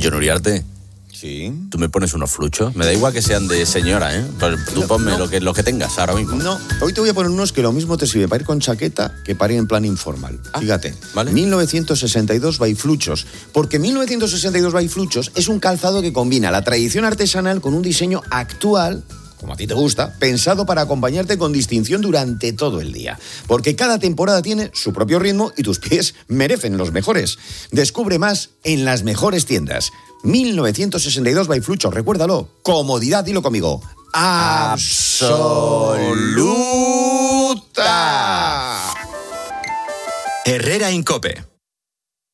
John Uriarte, Sí. tú me pones unos fluchos. Me da igual que sean de señora, ¿eh? Pero tú ponme lo que tengas ahora mismo. No, hoy te voy a poner unos que lo mismo te sirve para ir con chaqueta que para ir en plan informal. Fíjate, vale. 1962 Baifluchos. Porque 1962 Baifluchos es un calzado que combina la tradición artesanal con un diseño actual, como a ti te gusta, pensado para acompañarte con distinción durante todo el día. Porque cada temporada tiene su propio ritmo y tus pies merecen los mejores. Descubre más en las mejores tiendas. 1962 Baifluchos, recuérdalo. Comodidad, dilo conmigo. ¡Absoluta! Herrera Incope.